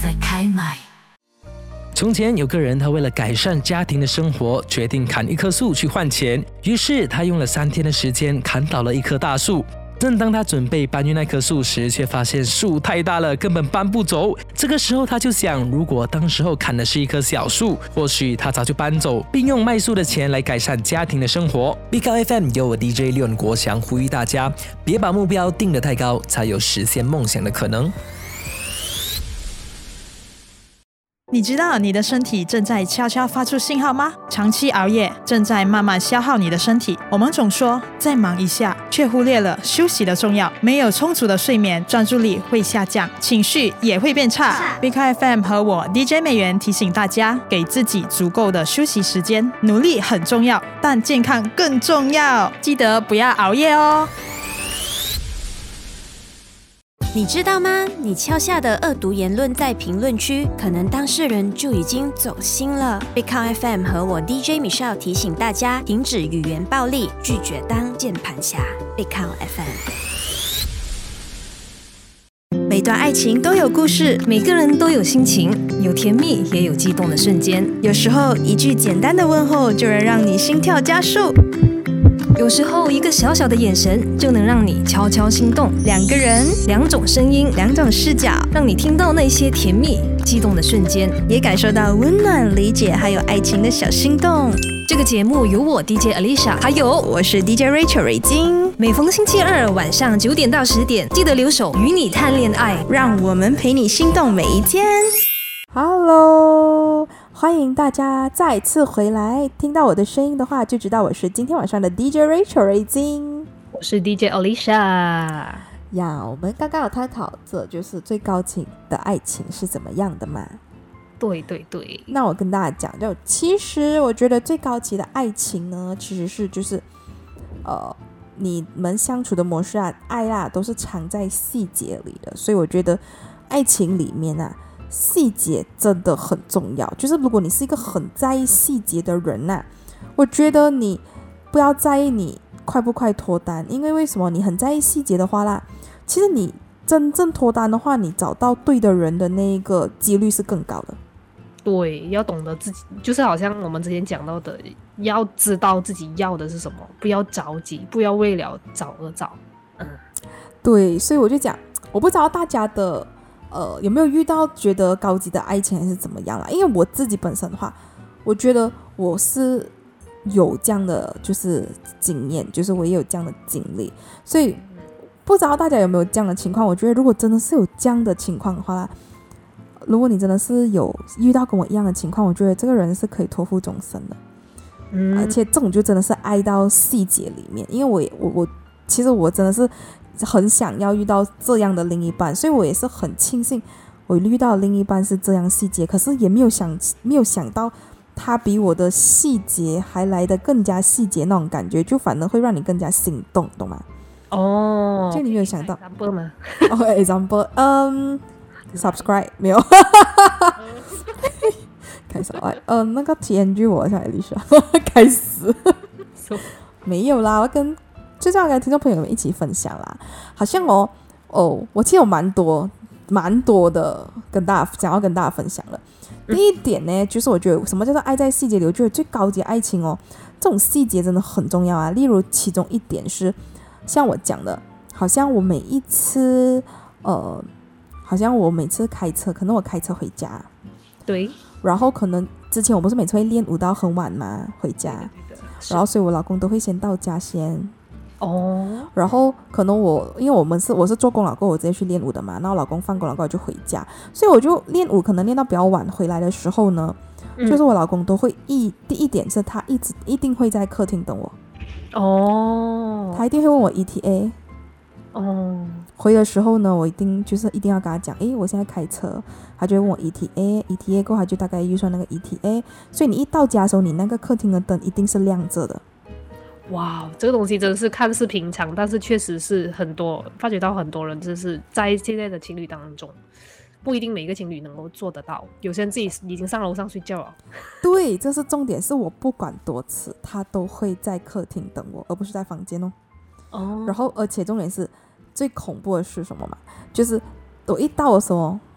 在开麦。 从前有个人，他为了改善家庭的生活，决定砍一棵树去换钱。于是他用了3天的时间砍倒了一棵大树。正当他准备搬运那棵树时，却发现树太大了，根本搬不走。这个时候他就想，如果当时候砍的是一棵小树，或许他早就搬走，并用卖树的钱来改善家庭的生活。Big Out FM 由我 DJ 廖国祥呼吁大家，别把目标定得太高，才有实现梦想的可能。 你知道你的身体正在悄悄发出信号吗？长期熬夜正在慢慢消耗你的身体。我们总说再忙一下，却忽略了休息的重要。没有充足的睡眠，专注力会下降，情绪也会变差。Big FM 和我 DJ 美元提醒大家，给自己足够的休息时间。努力很重要，但健康更重要。记得不要熬夜哦。 你知道吗？你敲下的恶毒言论在评论区，可能当事人就已经走心了。Big Count FM 和我 DJ Michelle 提醒大家，停止语言暴力，拒绝当键盘侠。Big Count FM。 每段爱情都有故事，每个人都有心情，有甜蜜也有激动的瞬间。有时候一句简单的问候就能让你心跳加速，有时候一个小小的眼神就能让你悄悄心动。2个人，2种声音，2种视角，让你听到那些甜蜜激动的瞬间，也感受到温暖理解还有爱情的小心动。这个节目由我 DJ Alicia 还有我是 DJ Rachel 瑞金，每逢星期2晚上9点到10点，记得留守与你谈恋爱，让我们陪你心动每一天。 Hello， 欢迎大家再次回来，听到我的声音的话就知道我是今天晚上的 DJ Rachel 瑞金， 我是 DJ Alicia 呀。我们刚刚有探讨着就是最高级的爱情是怎么样的嘛。 对对对， 那我跟大家讲，就其实我觉得最高级的爱情呢，其实是就是你们相处的模式啊，爱啦，都是藏在细节里的。所以我觉得爱情里面啊，细节真的很重要。就是如果你是一个很在意细节的人啊，我觉得你不要在意你快不快脱单，因为为什么？你很在意细节的话啦，其实你真正脱单的话，你找到对的人的那个几率是更高的。 对，要懂得自己，就是好像我们之前讲到的，要知道自己要的是什么，不要着急，不要为了找而找。 对，所以我就讲，我不知道大家的有没有遇到觉得高级的爱情还是怎么样啦？因为我自己本身的话，我觉得我是有这样的就是经验，就是我也有这样的经历，所以不知道大家有没有这样的情况。我觉得如果真的是有这样的情况的话啦，如果你真的是有遇到跟我一样的情况，我觉得这个人是可以托付终身的。而且这种就真的是爱到细节里面，因为我其实我真的是很想要遇到这样的另一半，所以我也是很庆幸我遇到的另一半是这样细节，可是也没有想到他比我的细节还来得更加细节，那种感觉就反而会让你更加心动，懂吗？ 哦， 就你没有想到 example 吗 ？example，subscribe 没有开始那个 TNG 我想一下开始没有啦，就这样跟听众朋友们一起分享啦。好像我其实有蛮多的想要跟大家分享了。第一点呢，就是我觉得什么叫做爱在细节里，我觉得最高级的爱情这种细节真的很重要啊。例如其中一点是像我讲的，好像我每次开车，可能我开车回家， 对， 然后可能之前我不是每次会练舞到很晚嘛，回家，然后所以我老公都会先到家先。然后可能因为我是做工了过后我直接去练舞的嘛，然后老公放工了过后就回家，所以我就练舞可能练到比较晚，回来的时候呢，就是我老公都会第一点是他一定会在客厅等我。他一定会问我 ETA。回的时候呢，我一定要跟他讲，我现在开车，他就会问我 ETA 过后他就大概预算那个 ETA， 所以你一到家的时候，你那个客厅的灯一定是亮着的。 哇，这个东西真的是看似平常，但是确实是发觉到很多人就是在现在的情侣当中，不一定每个情侣能够做得到，有些人自己已经上楼上睡觉了。 对，这是重点，是我不管多次，他都会在客厅等我，而不是在房间然后而且重点是最恐怖的是什么嘛？就是我一到的时候，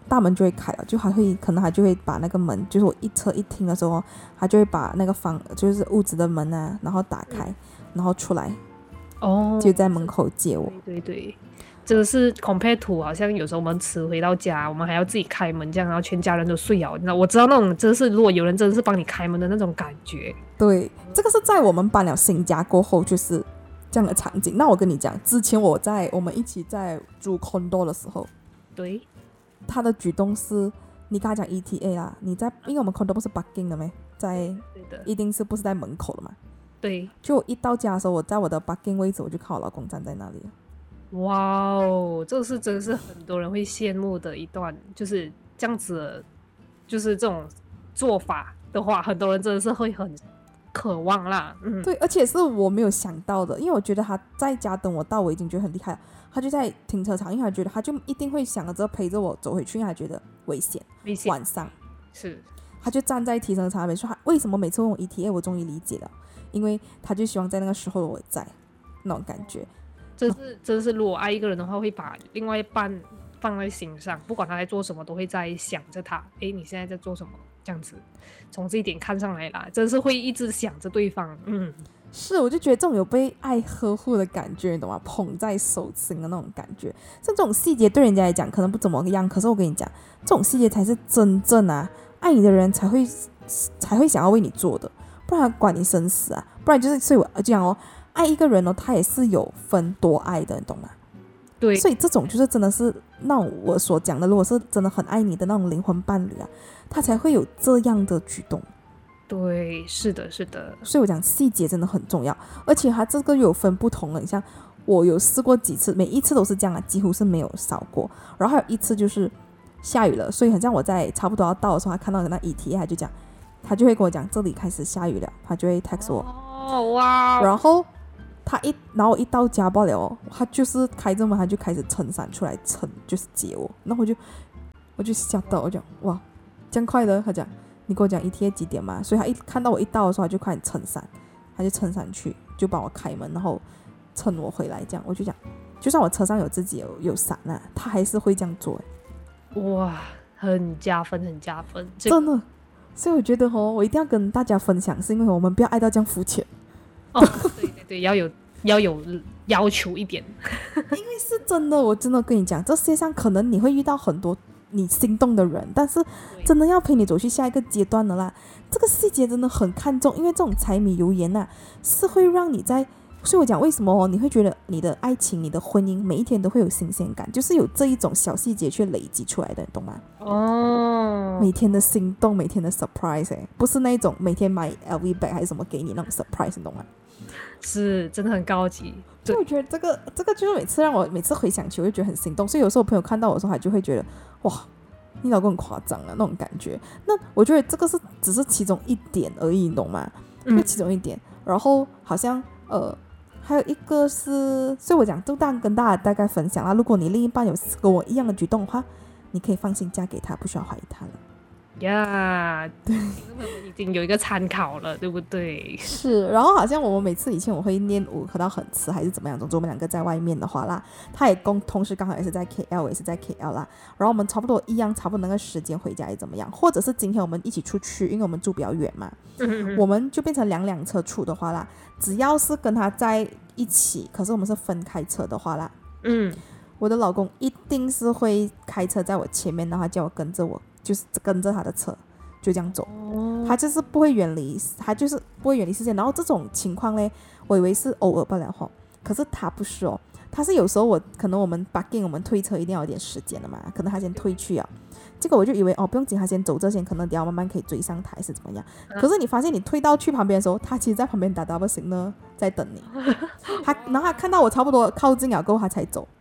大门就会开了，就可能他就会把那个门，就是我一车一停的时候，他就会把那个就是屋子的门啊，然后打开，然后出来，就在门口接我。 对对对，这个是 compare to 好像有时候我们迟回到家，我们还要自己开门这样，然后全家人都睡了，我知道那种真的是如果有人真的是帮你开门的那种感觉。 对，这个是在我们搬了新家过后就是这样的场景。那我跟你讲，之前我们一起在住 condo 的时候， 对， 他的举动是你跟他讲 ETA 啦，因为我们 condo 不是 parking 的咩， 对的， 一定是不是在门口的嘛。 对， 就我一到家的时候，我在我的 parking 位置，我就看我老公站在那里了。 哇哦，这是真的是很多人会羡慕的一段，就是这样子的，就是这种做法的话，很多人真的是会很渴望啦。 对，而且是我没有想到的，因为我觉得他在家等我到，我已经觉得很厉害了。他就在停车场，因为他觉得他就一定会想着陪着我走回去，因为他觉得危险。晚上是，他就站在停车场那边说，他为什么每次问我 ETA， 我终于理解了，因为他就希望在那个时候我在那种感觉。 真是，如果爱一个人的话，会把另外一半放在心上，不管他在做什么，都会在想着他。诶，你现在在做什么？这样子，从这一点看上来啦，真是会一直想着对方。 是，我就觉得这种有被爱呵护的感觉，你懂吗？捧在手心的那种感觉，像这种细节对人家来讲可能不怎么样，可是我跟你讲，这种细节才是真正爱你的人才会想要为你做的，不然管你生死啊，不然就是，所以我就讲哦。爱一个人他也是有分多爱的，你懂吗？ 对， 所以这种就是真的是那种我所讲的，如果是真的很爱你的那种灵魂伴侣啊，他才会有这样的举动。 对，是的，是的。 所以我讲细节真的很重要，而且他这个有分不同的，你像我有试过几次，每一次都是这样几乎是没有少过。然后还有一次就是下雨了，所以很像我在差不多要到的时候，他看到那 ETA， 他就会跟我讲这里开始下雨了，他就会 text 我。 哇！ 然后我一到家罢了他就是开着门，他就开始撑伞出来就是接我，然后我就吓到，我讲哇，这样快的？他讲你跟我讲 ETA 几点嘛？所以他一看到我一到的时候，他就快点撑伞，他就撑伞去，就帮我开门，然后撑我回来。这样我就讲，就算我车上有自己有伞啊，他还是会这样做。 哇，很加分，很加分， 真的。所以我觉得我一定要跟大家分享，是因为我们不要爱到这样肤浅。 对对对，要有要求一点。 因为是真的，我真的跟你讲，这世界上可能你会遇到很多你心动的人，但是真的要陪你走去下一个阶段的啦。这个细节真的很看重，因为这种柴米油盐是会让你在，所以我讲为什么你会觉得你的爱情、你的婚姻每一天都会有新鲜感，就是有这一种小细节去累积出来的，你懂吗？每天的心动，每天的 surprise，不是那种每天买 LV bag 还是什么给你那种 surprise，你懂吗？ 是真的很高级。 所以我觉得这个就是每次回想起我就觉得很心动，所以有时候我朋友看到我的时候，他就会觉得哇，你老公很夸张啊那种感觉。那我觉得这个只是其中一点而已，你懂吗？就其中一点。然后好像还有一个是，所以我讲就跟大家大概分享啦。如果你另一半有跟我一样的举动的话，你可以放心嫁给他，不需要怀疑他了。 呀，对，已经有一个参考了，对不对？ 是，然后好像我们每次以前我会练舞喝到很迟还是怎么样，总之我们两个在外面的话啦，他也同时刚好也是在 KL， 我也是在 KL 啦，然后我们差不多那个时间回家也怎么样，或者是今天我们一起出去，因为我们住比较远嘛，我们就变成两辆车出的话啦，只要是跟他在一起，可是我们是分开车的话啦，我的老公一定是会开车在我前面，然后他叫我跟着我，就是跟着他的车就这样走，他就是不会远离视线。然后这种情况呢，我以为是偶尔罢了哈，可是他不是哦，他是有时候可能我们 parking 我们推车一定要有点时间的嘛，可能他先推去啊，这个我就以为不用紧，他先走这先，可能等下慢慢可以追上他还是怎么样。可是你发现你推到去旁边的时候，他其实在旁边打 double signal 在等你，然后他看到我差不多靠近了过后他才走。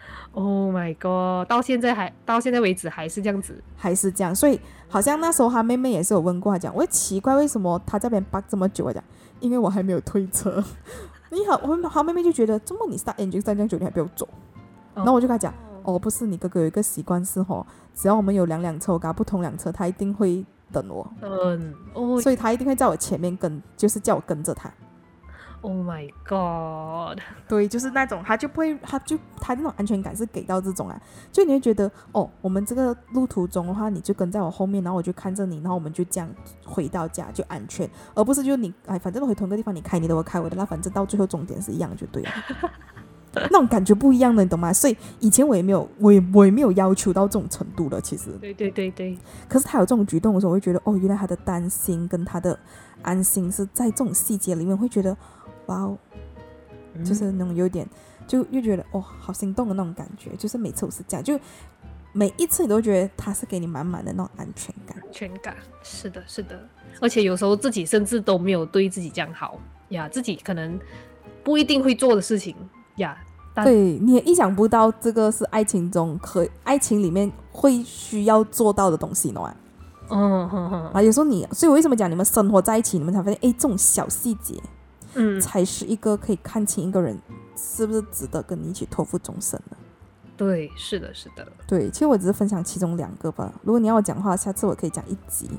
Oh my god！ 到现在为止还是这样子， 还是这样。所以好像那时候他妹妹也是有问过他讲，我也奇怪为什么他这边 park 这么久。我讲，因为我还没有推车。他妹妹就觉得，这么你 start engine 这样久你还不要走。然后我就跟他讲，不是，你哥哥有一个习惯是只要我们有两辆车，我跟他不同辆车，他一定会等我。所以他一定会在我前面跟，就是叫我跟着他。 Oh my god！ 对，就是那种他那种安全感是给到这种啊，就你会觉得哦，我们这个路途中的话，你就跟在我后面，然后我就看着你，然后我们就这样回到家就安全，而不是就你反正都回同一个地方，你开你的我开我的，那反正到最后终点是一样就对了。那种感觉不一样的，你懂吗？所以以前我也没有要求到这种程度了，其实。 对。 可是他有这种举动的时候，我会觉得哦，原来他的担心跟他的安心是在这种细节里面，会觉得哇哦，就是那种有点就又觉得哦，好心动的那种感觉。就是每次我是这样，就每一次你都觉得他是给你满满的那种安全感。 安全感，是的，而且有时候自己甚至都没有对自己这样好呀，自己可能不一定会做的事情呀。 对，你也意想不到这个是爱情里面会需要做到的东西，懂吗？有时候所以我为什么讲你们生活在一起，你们才发现，这种小细节，才是一个可以看清一个人是不是值得跟你一起托付终身的。 对，是的。 对，其实我只是分享其中2个吧。如果你要我讲的话，下次我可以讲1集。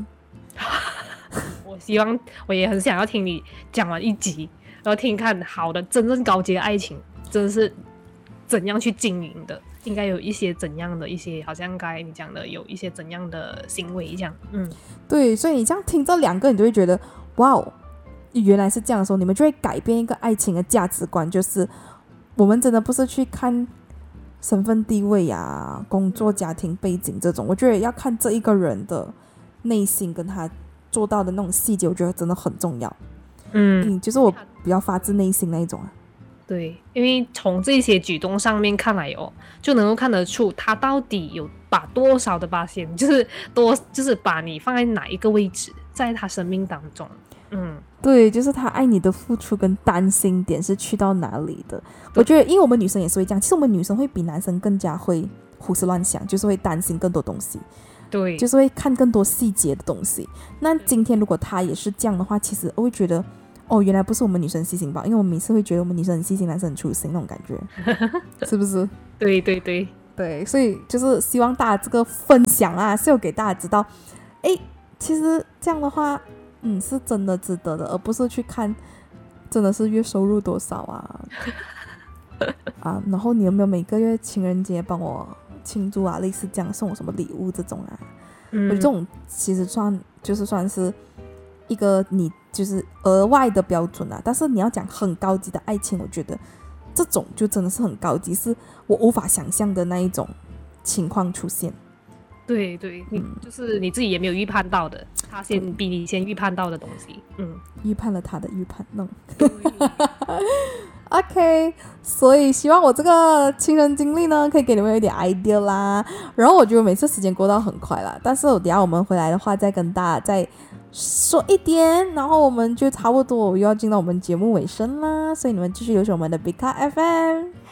我也很想要听你讲完1集，然后听看好的真正高级的爱情真的是怎样去经营的，应该有一些怎样的一些，好像刚才你讲的有一些怎样的行为这样。 对，所以你这样听这2个，你就会觉得哇哦，原来是这样的时候，你们就会改变一个爱情的价值观，就是我们真的不是去看身份地位啊、工作、家庭背景这种，我觉得要看这一个人的内心跟他做到的那种细节，我觉得真的很重要。就是我比较发自内心那一种啊。 对，因为从这些举动上面看来就能够看得出他到底有把多少的%，就是把你放在哪一个位置，在他生命当中。 对，就是他爱你的付出跟担心点是去到哪里的。我觉得因为我们女生也是会这样，其实我们女生会比男生更加会胡思乱想，就是会担心更多东西。 对， 就是会看更多细节的东西。那今天如果他也是这样的话，其实我会觉得原来不是我们女生细心吧，因为我们每次会觉得我们女生很细心，男生很粗心那种感觉。是不是？对，所以就是希望大家这个分享啊是有给大家知道，其实这样的话是真的值得的，而不是去看真的是月收入多少啊然后你有没有每个月情人节帮我庆祝啊，类似这样送我什么礼物这种啊。我觉得这种其实算是一个你就是额外的标准啊，但是你要讲很高级的爱情，我觉得这种就真的是很高级，是我无法想象的那一种情况出现。 对，就是你自己也没有预判到的，他比你先预判到的东西。 预判了他的预判弄。OK， 所以希望我这个亲身经历呢，可以给你们有一点 idea 啦。然后我觉得每次时间过到很快啦，但是等一下我们回来的话，再跟大家再说一点，然后我们就差不多又要进到我们节目尾声啦。所以你们继续留守我们的 Big Car FM。